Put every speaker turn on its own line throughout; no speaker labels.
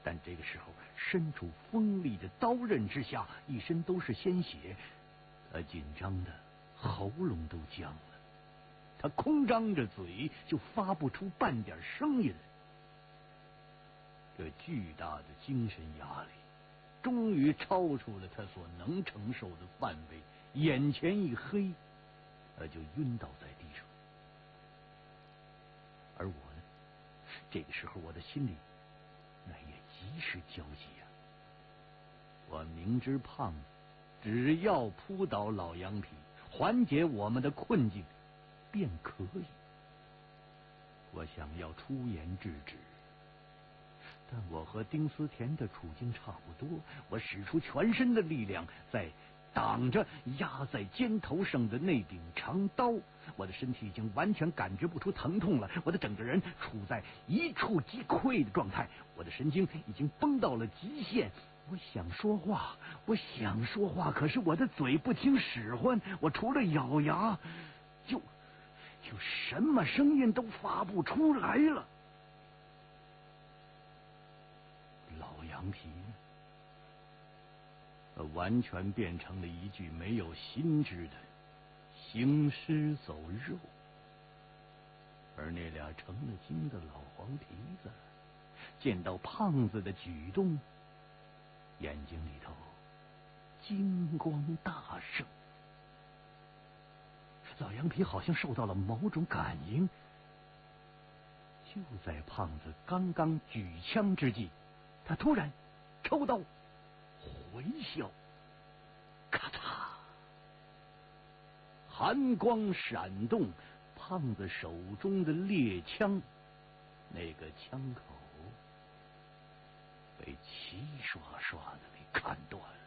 但这个时候身处锋利的刀刃之下，一身都是鲜血，他紧张的喉咙都僵了，他空张着嘴就发不出半点声音来。这巨大的精神压力终于超出了他所能承受的范围，眼前一黑，他就晕倒在地上。而我呢，这个时候我的心里那也极是焦急呀。我明知胖子只要扑倒老羊皮，缓解我们的困境便可以，我想要出言制止，但我和丁思甜的处境差不多，我使出全身的力量在挡着压在肩头上的那柄长刀，我的身体已经完全感觉不出疼痛了，我的整个人处在一触即溃的状态，我的神经已经绷到了极限。我想说话，可是我的嘴不听使唤，我除了咬牙，就什么声音都发不出来了。老羊皮完全变成了一具没有心智的行尸走肉，而那俩成了精的老黄皮子见到胖子的举动，眼睛里头金光大盛。老羊皮好像受到了某种感应，就在胖子刚刚举枪之际，他突然抽刀回鞘，咔嚓，寒光闪动，胖子手中的猎枪，那个枪口被齐刷刷的给砍断了。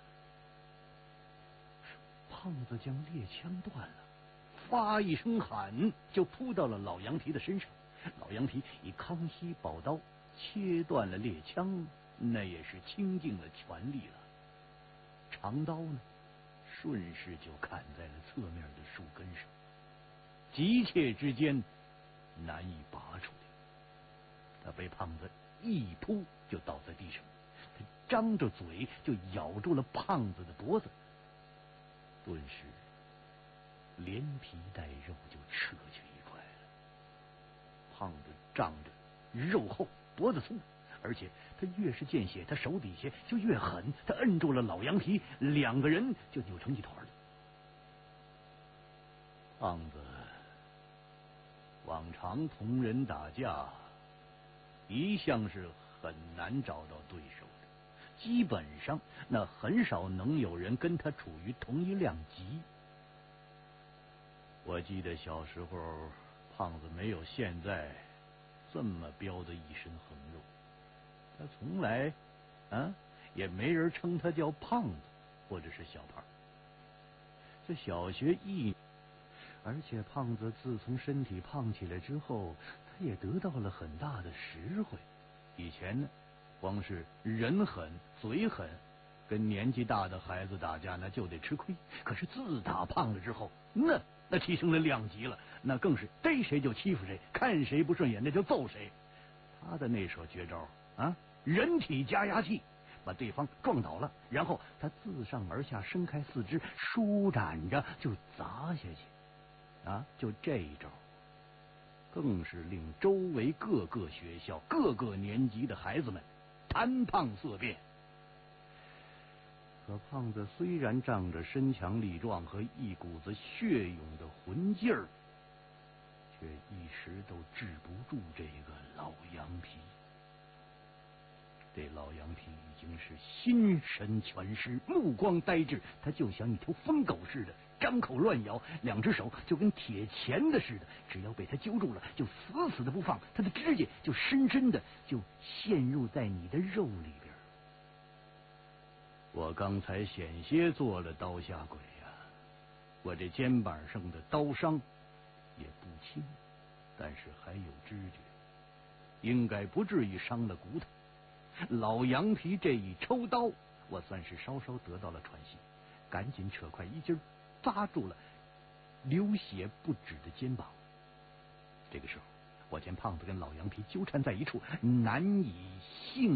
胖子将猎枪断了，发一声喊就扑到了老羊皮的身上。老羊皮以康熙宝刀切断了猎枪，那也是倾尽了全力了。长刀呢，顺势就砍在了侧面的树根上，急切之间难以拔出来。他被胖子一扑就倒在地上，他张着嘴就咬住了胖子的脖子，顿时连皮带肉就扯下一块了。胖子仗着肉厚脖子粗，而且他越是见血，他手底下就越狠，他摁住了老羊皮，两个人就扭成一团了。胖子往常同人打架一向是很难找到对手的，基本上那很少能有人跟他处于同一量级。我记得小时候胖子没有现在这么膘的一身横肉，他从来也没人称他叫胖子或者是小胖。这小学而且胖子自从身体胖起来之后，他也得到了很大的实惠。以前呢，光是人狠嘴狠，跟年纪大的孩子打架那就得吃亏。可是自打胖了之后，那提升了量级了，那更是逮谁就欺负谁，看谁不顺眼那就揍谁。他的那手绝招人体加压器，把对方撞倒了，然后他自上而下伸开四肢，舒展着就砸下去。就这一招，更是令周围各个学校各个年级的孩子们谈胖色变。可胖子虽然仗着身强力壮和一股子血勇的魂劲儿，却一时都治不住这个老羊皮。这老羊皮已经是心神全失，目光呆滞，他就像一条疯狗似的，张口乱咬，两只手就跟铁钳子似的，只要被他揪住了，就死死的不放，他的指甲就深深的就陷入在你的肉里边。我刚才险些做了刀下鬼呀，我这肩膀上的刀伤也不轻，但是还有知觉，应该不至于伤了骨头。老羊皮这一抽刀，我算是稍稍得到了喘息，赶紧扯快衣襟抓住了流血不止的肩膀。这个时候，我见胖子跟老羊皮纠缠在一处，难以幸